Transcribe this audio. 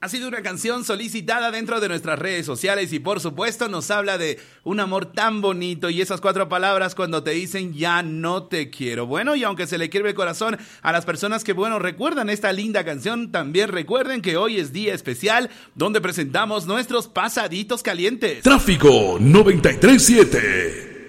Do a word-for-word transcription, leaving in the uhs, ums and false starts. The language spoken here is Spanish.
Ha sido una canción solicitada dentro de nuestras redes sociales y por supuesto nos habla de un amor tan bonito y esas cuatro palabras cuando te dicen ya no te quiero. Bueno, y aunque se le quiebre el corazón a las personas que, bueno, recuerdan esta linda canción, también recuerden que hoy es día especial donde presentamos nuestros pasaditos calientes. Tráfico noventa y tres punto siete.